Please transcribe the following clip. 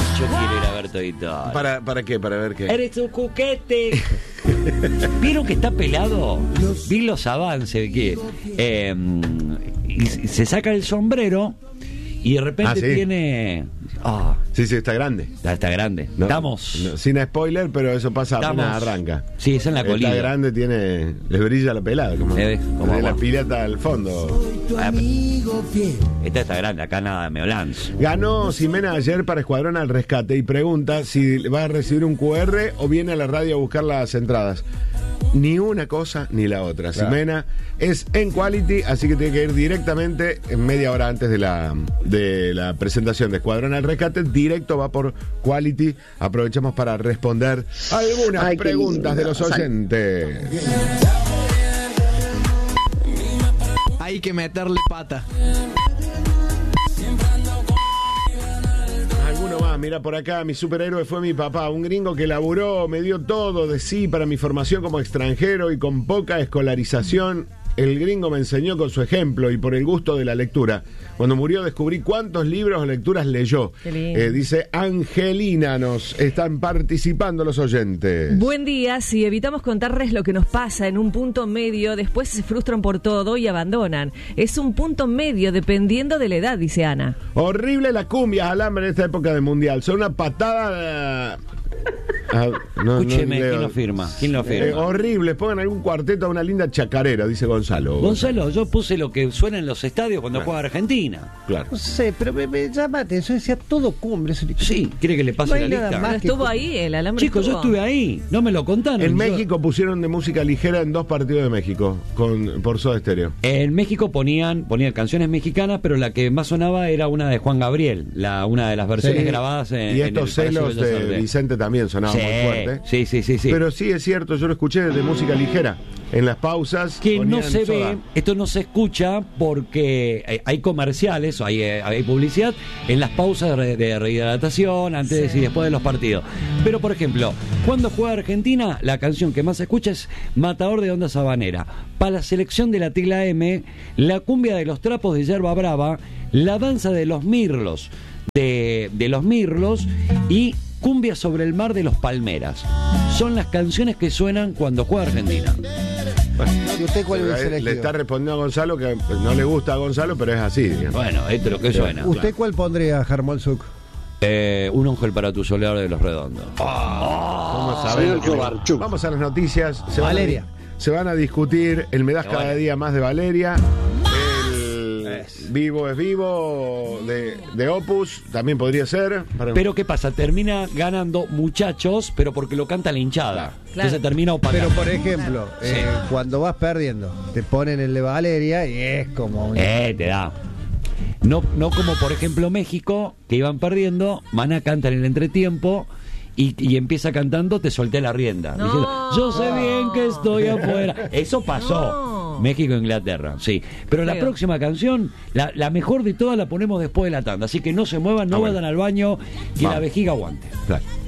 Yo quiero ir a ver Toy Story. ¿Para qué? ¿Para ver qué? Eres un cuquete. ¿Vieron que está pelado? Vi los avances que y se saca el sombrero y de repente ¿sí? tiene... Sí, está grande. Está grande. No, Estamos... no, sin spoiler, pero eso pasa apenas arranca. Sí, es en la colina. Está grande, le brilla la pelada, como de la pileta al fondo. Esta está grande, acá nada me Olans. Ganó Ximena ayer para Escuadrón al Rescate y pregunta si va a recibir un QR o viene a la radio a buscar las entradas. Ni una cosa ni la otra. Claro. Ximena es en Quality, así que tiene que ir directamente en media hora antes de la presentación de Escuadrón al Rescate. Directo va por Quality. Aprovechamos para responder algunas preguntas de los oyentes. Hay que meterle pata. Mira por acá, mi superhéroe fue mi papá, un gringo que laburó, me dio todo de sí para mi formación como extranjero y con poca escolarización. El gringo me enseñó con su ejemplo y por el gusto de la lectura. Cuando murió descubrí cuántos libros o lecturas leyó. Dice Angelina, nos están participando los oyentes. Buen día, si evitamos contarles lo que nos pasa en un punto medio, después se frustran por todo y abandonan. Es un punto medio dependiendo de la edad, dice Ana. Horrible las cumbias alambre en esta época de mundial. Son una patada... Escúcheme, ¿quién lo firma? Horrible, pongan algún cuarteto a una linda chacarera, dice Gonzalo. Gonzalo, yo puse lo que suena en los estadios cuando juega Argentina. Claro. No sé, pero me llama la atención, decía todo cumbre. Sí, ¿quiere que le pase la lista? Pero estuvo ahí, el alambre. Chicos, yo estuve ahí, no me lo contaron. En México pusieron de música ligera en 2 partidos de México, por Soda Stereo. En México ponían canciones mexicanas, pero la que más sonaba era una de Juan Gabriel, una de las versiones grabadas en... Y estos celos de Vicente también sonaban muy fuerte. Sí. Pero sí es cierto, yo lo escuché de música ligera. En las pausas que no se Soda. ve, esto no se escucha porque hay comerciales, hay publicidad en las pausas de rehidratación, antes y después de los partidos. Pero por ejemplo, cuando juega Argentina, la canción que más se escucha es Matador de Onda Sabanera. Para la selección de la Tecla M, la cumbia de los trapos de Yerba Brava, la danza de los mirlos, de los mirlos y Cumbia sobre el mar de los Palmeras. Son las canciones que suenan cuando juega Argentina. Bueno, ¿y usted cuál hubiese elegido? Le está respondiendo a Gonzalo que no le gusta a Gonzalo, pero es así, digamos. Bueno, esto es lo que suena. ¿Usted cuál pondría, Germán Zuc? Un ángel para tu soledad de los Redondos. Vamos a las noticias. Valeria. Se van a discutir el Me das cada día más de Valeria. Vivo es vivo de Opus, también podría ser. Pero ¿qué pasa? Termina ganando Muchachos, pero porque lo canta la hinchada. Entonces termina opacando. Pero por ejemplo, cuando vas perdiendo, te ponen el de Valeria y es como... te da. No como por ejemplo México, que iban perdiendo, Maná canta en el entretiempo y empieza cantando Te solté la rienda. No. Diciendo, yo sé bien que estoy afuera. Eso pasó. México, Inglaterra, sí. Pero la próxima canción, la mejor de todas, la ponemos después de la tanda. Así que no se muevan, no vayan al baño, que la vejiga aguante. Claro.